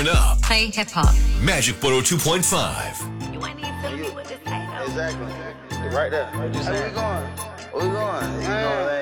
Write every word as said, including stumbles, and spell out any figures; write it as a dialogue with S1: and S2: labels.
S1: up.
S2: Play hip hop.
S1: Magic one oh two point five.
S3: You ain't even feel me with this title.
S4: Exactly. Right there. What you saying? Where we going? Where we going? You know, like,